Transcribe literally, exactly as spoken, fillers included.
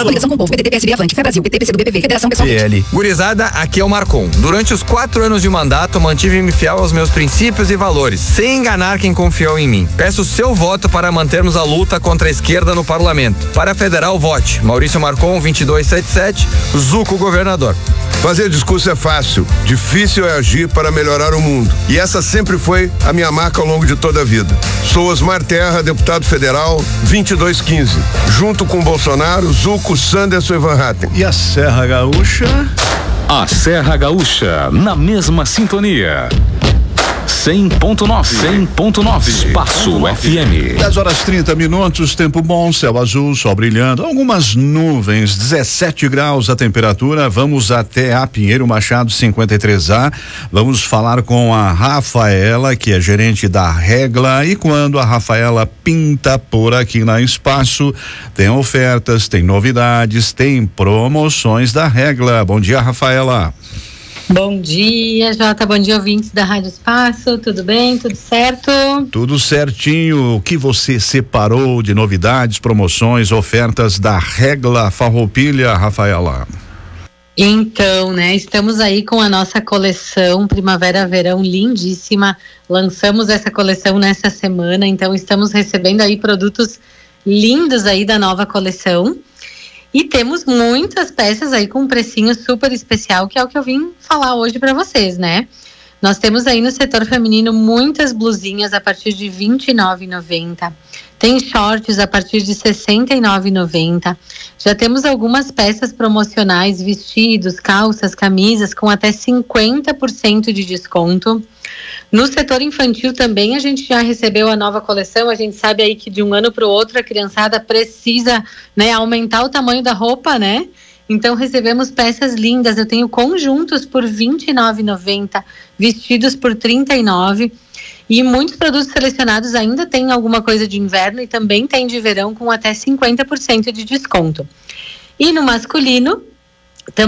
Coligação com o Povo, P T T, P S B, Avante, Fé Brasil, P T, P C do B, P V, Federação Pessoal. P L. Gurizada, aqui é o Marcon. Durante os quatro anos de mandato, mantive-me fiel aos meus princípios e valores, sem enganar quem confiou em mim. Peço seu voto para mantermos a luta contra a esquerda no parlamento. Para a federal, vote Maurício Marcon, vinte e dois setenta e sete, Zuco, governador. Fazer discurso é fácil, difícil é agir para melhorar o mundo. E essa sempre foi a minha marca ao longo de toda a vida. Sou Osmar Terra, deputado federal, vinte e dois quinze. Junto com Bolsonaro, Zuco, Sanderson e Van Hatten. E a Serra Gaúcha? A Serra Gaúcha, na mesma sintonia. cem ponto nove, cem ponto nove, Espaço F M. dez horas e trinta minutos, tempo bom, céu azul, sol brilhando, algumas nuvens, dezessete graus a temperatura. Vamos até a Pinheiro Machado cinquenta e três A. Vamos falar com a Rafaela, que é gerente da Regla. E quando a Rafaela pinta por aqui na Espaço, tem ofertas, tem novidades, tem promoções da Regla. Bom dia, Rafaela. Bom dia, Jota, bom dia, ouvintes da Rádio Espaço, tudo bem, tudo certo? Tudo certinho. O que você separou de novidades, promoções, ofertas da Regla Farroupilha, Rafaela? Então, né, estamos aí com a nossa coleção Primavera-Verão lindíssima, lançamos essa coleção nessa semana, então estamos recebendo aí produtos lindos aí da nova coleção. E temos muitas peças aí com um precinho super especial, que é o que eu vim falar hoje para vocês, né? Nós temos aí no setor feminino muitas blusinhas a partir de vinte e nove reais e noventa centavos. Tem shorts a partir de sessenta e nove reais e noventa centavos. Já temos algumas peças promocionais, vestidos, calças, camisas com até cinquenta por cento de desconto. No setor infantil também a gente já recebeu a nova coleção. A gente sabe aí que de um ano para o outro a criançada precisa, né, aumentar o tamanho da roupa, né? Então recebemos peças lindas. Eu tenho conjuntos por vinte e nove reais e noventa centavos, vestidos por trinta e nove reais. E muitos produtos selecionados ainda tem alguma coisa de inverno e também tem de verão com até cinquenta por cento de desconto. E no masculino,